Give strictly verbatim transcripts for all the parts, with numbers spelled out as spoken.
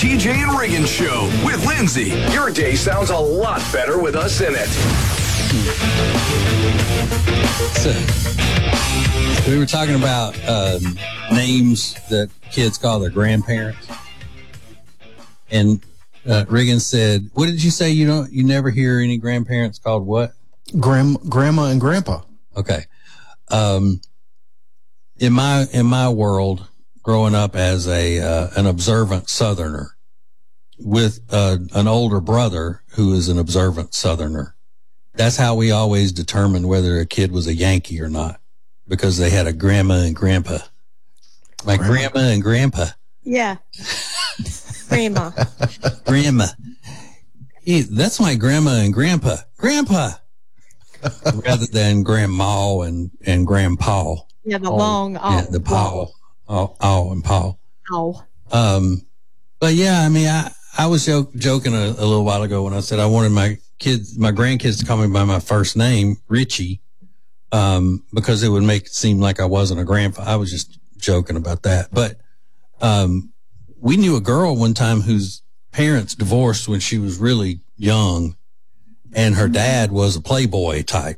T J and Reagan Show with Lindsay. Your day sounds a lot better with us in it. So, we were talking about um, names that kids call their grandparents. And uh, Reagan said, what did you say? You don't, you never hear any grandparents called what? Grand, grandma and grandpa. Okay. Um, in my, in my world, growing up as a, uh, an observant Southerner with, uh, an older brother who is an observant Southerner, that's how we always determined whether a kid was a Yankee or not, because they had a grandma and grandpa. My grandma, grandma and grandpa. Yeah. Grandma. Grandma. Hey, that's my grandma and grandpa. Grandpa. Rather than grandma and, and grandpa. Yeah, the long, oh, yeah, the paw. Oh, oh, and paw. Oh. Um, but yeah, I mean, I, I was joke, joking a, a little while ago when I said I wanted my kids, my grandkids to call me by my first name, Richie, um, because it would make it seem like I wasn't a grandpa. I was just joking about that. But, um, we knew a girl one time whose parents divorced when she was really young, and her dad was a playboy type,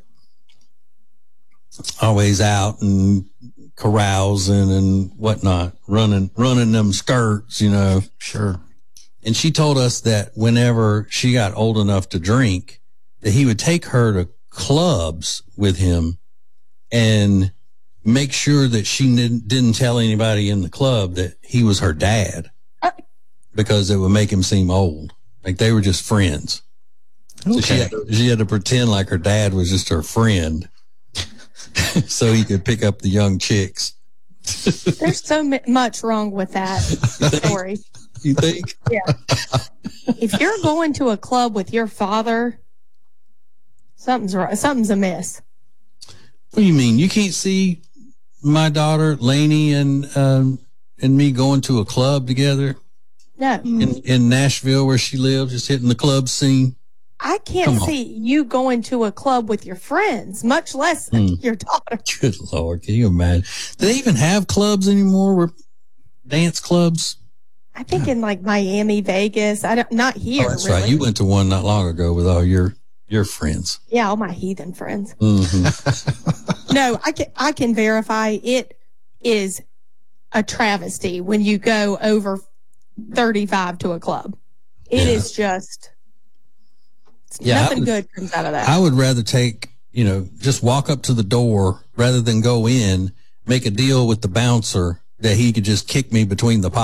always out and carousing and whatnot, running, running them skirts, you know. Sure. And she told us that whenever she got old enough to drink, that he would take her to clubs with him and make sure that she didn't, didn't tell anybody in the club that he was her dad, because it would make him seem old. Like they were just friends. Okay. So she had, to, she had to pretend like her dad was just her friend so he could pick up the young chicks. There's so m- much wrong with that story. You think? Yeah. If you're going to a club with your father, something's wrong. Something's amiss. What do you mean? You can't see my daughter, Lainey, and, um, and me going to a club together? No. In, in Nashville, where she lives, just hitting the club scene. I can't see you going to a club with your friends, much less hmm. your daughter. Good Lord. Can you imagine? Do they even have clubs anymore? Where dance clubs? I think in like Miami, Vegas. I don't, not here. Oh, that's really. right. You went to one not long ago with all your, your friends. Yeah. All my heathen friends. Mm-hmm. No, I can, I can verify it is a travesty when you go over thirty-five to a club. It yeah. is just, yeah, nothing would, good comes out of that. I would rather take, you know, just walk up to the door rather than go in, make a deal with the bouncer that he could just kick me between the